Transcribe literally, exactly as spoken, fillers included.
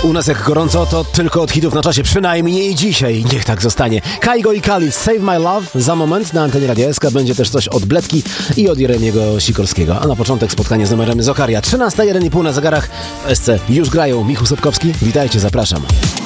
U nas jak gorąco, to tylko od hitów na czasie, przynajmniej dzisiaj. Niech tak zostanie. Kaigo i Khalid, Save My Love. Za moment na antenie Radia S K będzie też coś od Bledki i od Jeremiego Sikorskiego. A na początek spotkanie z numerem Zokaria. trzynasta jeden i pół na zegarach. W S C już grają. Michał Sobkowski, witajcie, zapraszam.